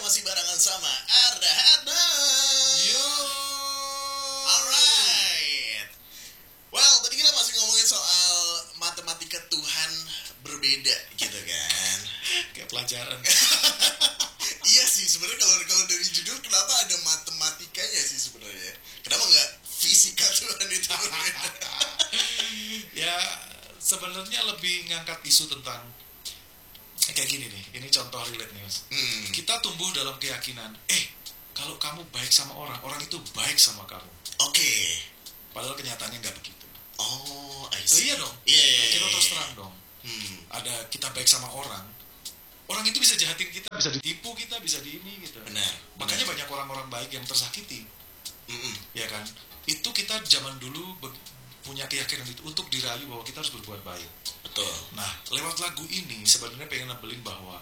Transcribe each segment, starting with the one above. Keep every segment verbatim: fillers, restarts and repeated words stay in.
masih barengan sama Arda Hadam. Yo. Alright. Well, tadi kita masih ngomongin soal matematika Tuhan berbeda gitu kan. Kayak pelajaran. Iya sih, sebenarnya kalau kalau dari judul kenapa ada matematikanya sih sebenarnya? Kenapa nggak fisika Tuhan itu berbeda? Ya, sebenarnya lebih ngangkat isu tentang kayak gini nih. Ini contoh relate nih, Mas. Hmm. Kita tumbuh dalam keyakinan, eh, kalau kamu baik sama orang, orang itu baik sama kamu. Oke. Padahal kenyataannya nggak begitu. Oh, I Oh, see. iya dong. Iya, iya, iya, Kita terus iya. terang dong. Hmm. Ada kita baik sama orang, orang itu bisa jahatin kita, bisa ditipu kita, bisa di ini gitu. Benar. Makanya benar. banyak orang-orang baik yang tersakiti, Mm-mm. ya kan? Itu kita zaman dulu be- punya keyakinan itu untuk dirayu bahwa kita harus berbuat baik. Betul. Nah, lewat lagu ini sebenarnya pengen nebelin bahwa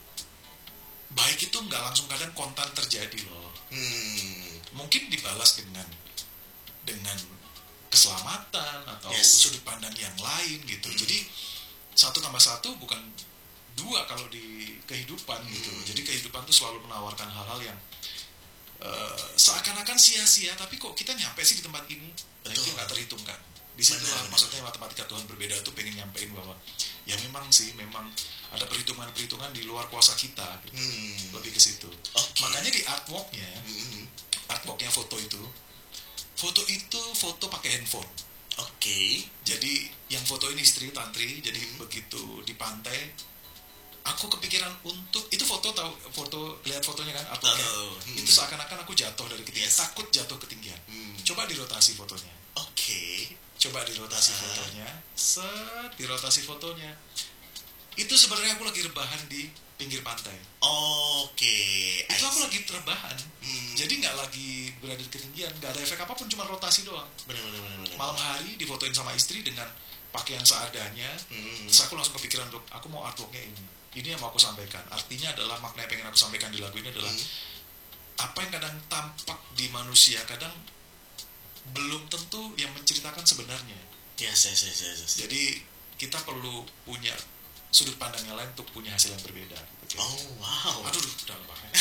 baik itu nggak langsung kadang kontan terjadi loh. Hmm. Mungkin dibalas dengan dengan keselamatan atau Yes. sudut pandang yang lain gitu. Hmm. Jadi satu tambah satu bukan dua kalau di kehidupan gitu. Hmm. Jadi kehidupan tuh selalu menawarkan hal-hal yang uh, seakan-akan sia-sia, tapi kok kita nyampe sih di tempat ini? Nah, itu Betul. nggak terhitungkan. Di situ Benar, lah benar. maksudnya matematika Tuhan berbeda tuh pengen nyampein bahwa ya memang sih memang ada perhitungan-perhitungan di luar kuasa kita gitu. Hmm. Lebih ke situ. Oke. Makanya di artworknya, Mm-mm. artworknya foto itu, foto itu foto pakai handphone. Oke. Jadi yang foto ini istri tantri, jadi begitu di pantai, aku kepikiran untuk itu foto tahu foto lihat fotonya kan artworknya. Tahu. Hmm. Itu seakan-akan aku jatuh dari ketinggian, Yes. takut jatuh ketinggian. Hmm. Coba dirotasi fotonya. Oke. Coba dirotasi Ah. fotonya, set dirotasi fotonya. Itu sebenarnya aku lagi rebahan di pinggir pantai. Oke. Itu I aku see. lagi rebahan. Hmm. Jadi nggak lagi berada di ketinggian, nggak ada efek apapun, cuma rotasi doang. Benar, benar, benar, benar. Malam hari difotoin sama istri dengan pakaian seadanya. Hmm. Terus aku langsung kepikiran, Dok, aku mau artworknya ini. Ini yang mau aku sampaikan. Artinya adalah makna yang pengen aku sampaikan di lagu ini adalah Hmm. apa yang kadang tampak di manusia kadang belum tentu yang menceritakan sebenarnya. Yes, yes, yes, yes, yes. Jadi kita perlu punya sudut pandang yang lain untuk punya hasil yang berbeda. Gitu. Oh, wow. Aduh, duh, udah banget.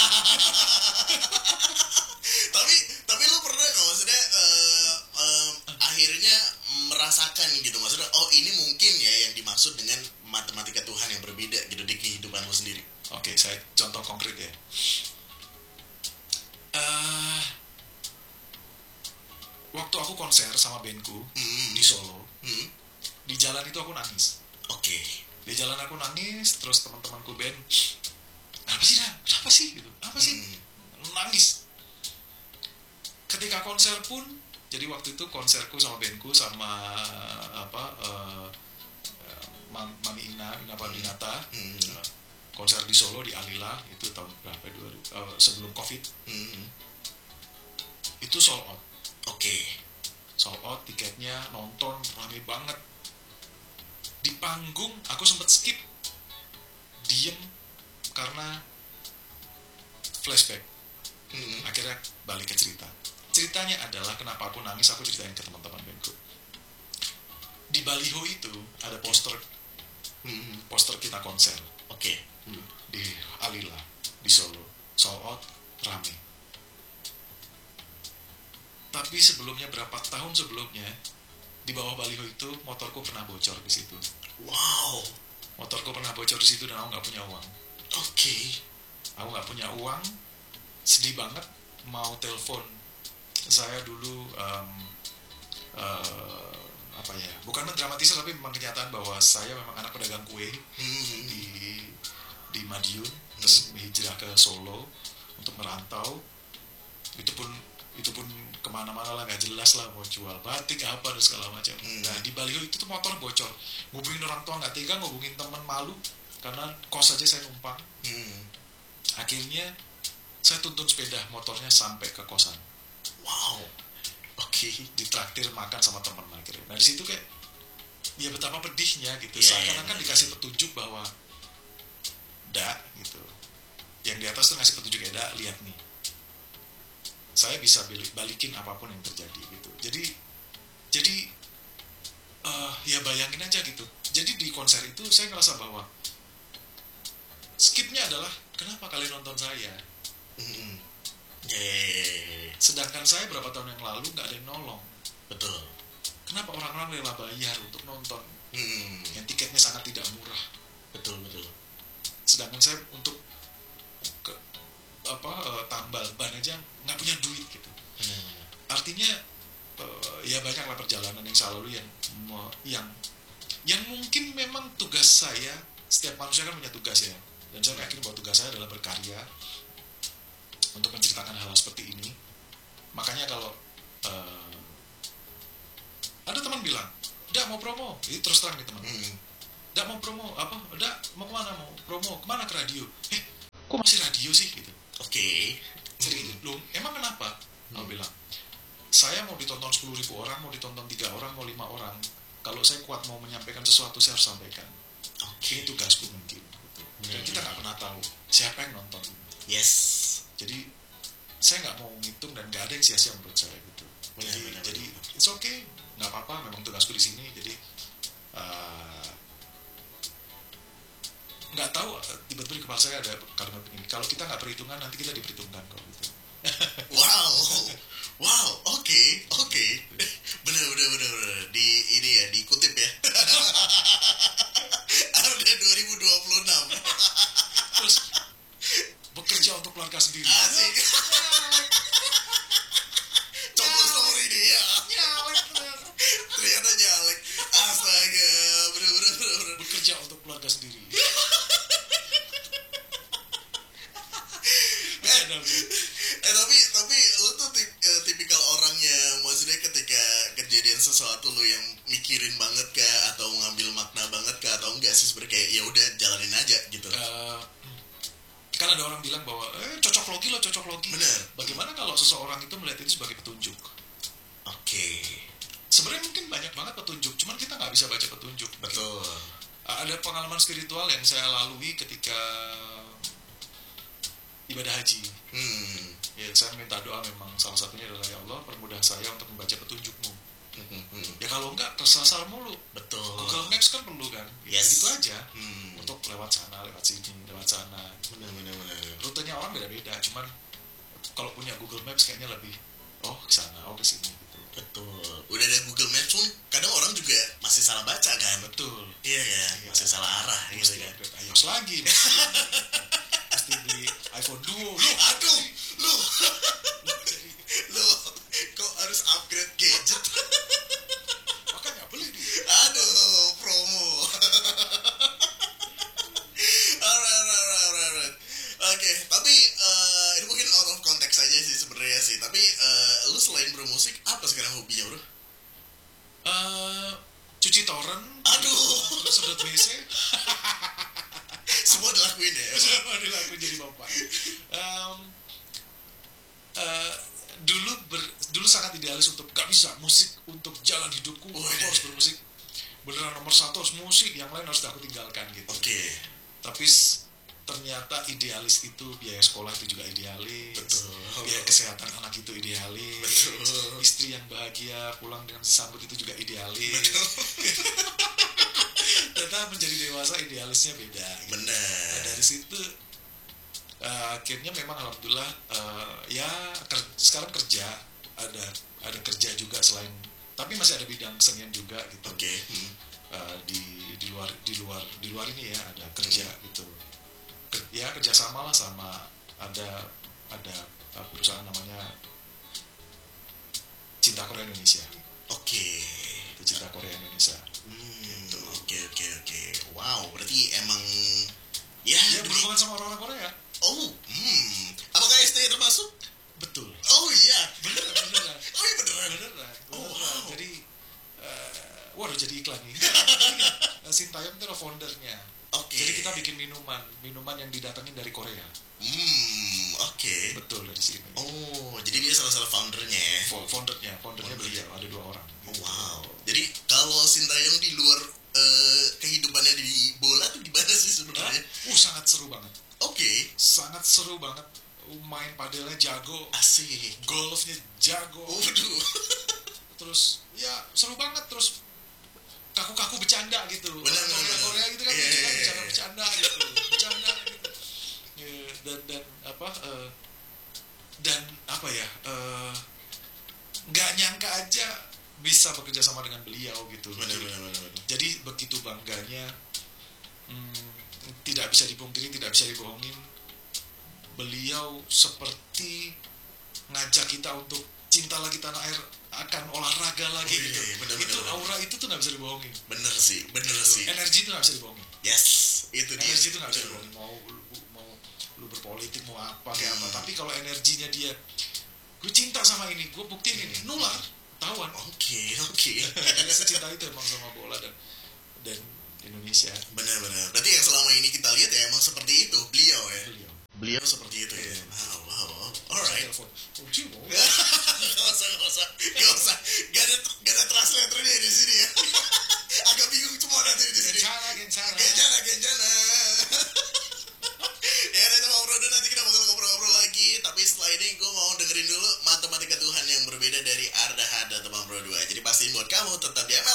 tapi tapi lu pernah nggak maksudnya eh, em, akhirnya merasakan gitu maksudnya oh ini mungkin ya yang dimaksud dengan matematika Tuhan yang berbeda gitu di kehidupan lu sendiri. Oke, saya contoh konkret ya. Eh, waktu aku konser sama bandku Hmm. di Solo, Hmm. di jalan itu aku nangis. Oke. Di jalan aku nangis, terus teman-temanku band, apa sih dah? Apa sih gitu? Apa sih? Hmm. Nangis. Ketika konser pun, jadi waktu itu konserku sama bandku sama apa eh, eh, Mam- Mami Ina, Ina Pandinata, Hmm. eh, konser di Solo di Alila itu tahun berapa? Dua, eh, sebelum Covid Hmm. itu sold out. Oke. Sold out tiketnya, nonton rame banget. Di panggung aku sempet skip, diem karena flashback. Hmm. Akhirnya balik ke cerita. Ceritanya adalah kenapa aku nangis, aku ceritain ke teman-teman bandku. Di baliho itu ada poster Hmm. poster kita konser Oke. di Alila di Solo, sold out, rame. Tapi sebelumnya berapa tahun sebelumnya di bawah baliho itu motorku pernah bocor di situ. Wow. Motorku pernah bocor di situ dan aku nggak punya uang. Oke. Aku nggak punya uang, sedih banget. Mau telepon saya dulu em, eh, apa ya? Bukan mendramatisir tapi memang kenyataan bahwa saya memang anak pedagang kue Hmm. di di Madiun, terus hijrah ke Solo untuk merantau. Itu pun itu pun kemana-mana lah, nggak jelas lah, mau jual batik apa dan segala macam. Hmm. Nah di baliho itu tuh motor bocor, ngubungin orang tua nggak tega, ngubungin teman malu karena kos aja saya numpang. Hmm. Akhirnya saya tuntun sepeda motornya sampai ke kosan, Wow. Oke. ditraktir makan sama teman akhirnya. Nah di situ kayak ya betapa pedihnya gitu. Iya, Seakan-akan iya, dikasih iya. petunjuk bahwa dak gitu, yang di atas tuh ngasih petunjuk ya dak, lihat nih, saya bisa balik- balikin apapun yang terjadi gitu. Jadi jadi eh, ya bayangin aja gitu. Jadi di konser itu saya ngerasa bahwa skipnya adalah kenapa kalian nonton saya? Mm-mm. Yeah. Sedangkan saya berapa tahun yang lalu nggak ada yang nolong. Betul. Kenapa orang-orang rela bayar untuk nonton Mm-mm. yang tiketnya sangat tidak murah? Betul betul. Sedangkan saya untuk ke, apa uh, tambal ban aja nggak punya duit gitu. Benar-benar. Artinya uh, ya banyaklah perjalanan yang selalu yang yang yang mungkin memang tugas saya, setiap manusia kan punya tugas ya, dan saya yakin bahwa tugas saya adalah berkarya untuk menceritakan hal seperti ini. Makanya kalau uh, ada teman bilang, "Dak mau promo," ini terus terang nih teman, Mm-mm. "Dak mau promo apa? Dak mau kemana? Mau promo kemana? Ke radio?" Eh, kok masih radio sih gitu? Oke. Jadi loh, emang kenapa? Aku bilang, saya mau ditonton sepuluh ribu orang, mau ditonton tiga orang, mau lima orang. Kalau saya kuat mau menyampaikan sesuatu, saya harus sampaikan. Oke. Ini tugasku mungkin. Gitu. Dan kita nggak pernah tahu siapa yang nonton. Yes. Jadi saya nggak mau ngitung dan nggak ada yang sia-sia menurut saya gitu. Benar, Jadi, benar, jadi benar. it's okay, nggak apa-apa. Memang tugasku di sini. Jadi uh, nggak tahu tiba-tiba di kepala saya ada kalimat begini. Kalau kita nggak perhitungan, nanti kita diperhitungkan kok gitu. Wow. Wow, oke, oke. Benar benar benar benar. Di ini ya, dikutip ya. Arda dua ribu dua puluh enam. Terus bekerja untuk keluarga sendiri. Asik. Coblos nomor ini ya. Ternyata nyalek. Astaga, benar benar benar benar. Bekerja untuk keluarga sendiri. Eh tapi tapi lu tuh tip, eh, tipikal orang yang maksudnya ketika kejadian sesuatu lu yang mikirin banget kah atau ngambil makna banget kah atau enggak sih, sebenarnya kayak ya udah jalanin aja gitu. Uh, kan ada orang bilang bahwa eh cocok logi lo cocok logi. Bener. Bagaimana kalau seseorang itu melihat itu sebagai petunjuk? Oke. Sebenarnya mungkin banyak banget petunjuk, cuman kita nggak bisa baca petunjuk. Betul. Uh, ada pengalaman spiritual yang saya lalui ketika ibadah haji. Hmm. Ya, saya minta doa memang salah satunya adalah ya Allah permudah saya untuk membaca petunjukmu. Hmm, hmm. Ya kalau enggak tersasar mulu. Betul. Google Maps kan perlu kan. Yes. Gitu aja. Hmm. Untuk lewat sana, lewat sini, lewat sana. Benar benar benar. Rutenya orang beda-beda, cuman kalau punya Google Maps kayaknya lebih oh ke sana, oh ke sini gitu. Betul. Udah ada Google Maps pun kadang orang juga masih salah baca kan. Betul. Iya kan, Iya. masih salah arah gitu Mesti kan. upgrade iOS lagi. Mesti, mesti beli iPhone Duo. Loh, Aduh, lu jadi lu kok harus upgrade gadget? makanya beli di Aduh, promo. Alright, alright, alright, alright. Oke, tapi eh, ini mungkin out of context aja sih sebenarnya sih. Tapi eh, lu selain bermusik, apa sekarang hobinya, bro? Eh, cuci torrent. Aduh. Terus sedot W C. Semua dilakuin ya. Semua dilakuin jadi bapak. Um, uh, dulu ber, dulu sangat idealis untuk gak bisa musik untuk jalan hidupku. Oh, aku iya. harus bermusik. Beneran nomor satu harus musik, yang lain harus aku tinggalkan gitu. Oke. Tapi s- ternyata idealis itu biaya sekolah itu juga idealis. Betul. Biaya kesehatan anak itu idealis. Betul. Istri yang bahagia pulang dengan disambut itu juga idealis. Betul. Ternyata menjadi dewasa idealisnya beda. Gitu. Benar. Nah, dari situ uh, akhirnya memang alhamdulillah uh, ya ker- sekarang kerja ada ada kerja juga selain, tapi masih ada bidang kesenian juga gitu. Oke. Hmm. Uh, di di luar di luar di luar ini ya ada kerja gitu. Ker- ya kerjasama lah sama ada ada uh, perusahaan namanya Cinta Korea Indonesia. Oke. Itu Cinta Korea Indonesia. Hmm, oke oke oke. Wow, berarti emang ya, Ya demi- berhubungan sama orang-orang Korea. Oh, hmm. Apakah S T termasuk? Betul. Oh iya. Beneran, beneran. Oh iya beneran. Beneran. Oh, beneran. wow. Jadi uh, waduh jadi iklan nih. Sintayong itu adalah foundernya. Oke. Jadi kita bikin minuman, minuman yang didatengin dari Korea. Hmm, oke. Betul dari sini. Oh, jadi dia salah satu foundernya ya. Fo- Foundernya, foundernya Foundernya. beliau ada dua orang. Oh, wow. Jadi kalau Sintayong di luar eh, kehidupannya di bola tuh gimana sih Hah? sebenarnya? Uh sangat seru banget, Oke. sangat seru banget. Uh, main padelnya jago, Asik. golfnya jago. Oh, aduh. Terus ya seru banget, terus kaku-kaku bercanda gitu. Benar, benar, Korea benar. Korea gitu kan, Iya, yeah, iya, iya. bercanda bercanda gitu, bercanda gitu. Yeah. bisa bekerja sama dengan beliau gitu. Benar, benar, benar, benar. Jadi begitu bangganya, hmm, tidak bisa dipungkiri, tidak bisa dibohongin, beliau seperti ngajak kita untuk cinta lagi tanah air, akan olahraga lagi. Oh, iya, gitu. iya, benar, Itu benar, aura itu tuh nggak bisa dibohongin. Bener sih, bener Gitu. sih. Energi itu nggak bisa dibohongin. Yes, itu dia. Energi itu nggak bisa Bener. dibohongin. Mau lu, mau lu berpolitik mau apa kayak apa. Tapi kalau energinya dia, gue cinta sama ini, gue buktiin ini, nular, tahuan. Oke, oke. Dia secinta itu emang sama bola dan dan Indonesia. Benar-benar. Berarti yang selama ini kita lihat ya emang seperti itu beliau ya. Beliau. Beliau seperti itu ya. Wow, wow. Alright. Telepon. Oh, Cimo. Gak usah, gak usah, gak usah. Gak ada, gak ada translator dia di sini ya. Agak bingung semua nanti di sini. Gencana, gencana. Genjana, genjana. Ya udah sama Bro Don, nanti kita bakal ngobrol-ngobrol lagi. Tapi setelah ini gue mau dengerin dulu matematika Tuhan yang berbeda dari Arda Hada teman Bro dua. Jadi pastiin buat kamu tetap di M L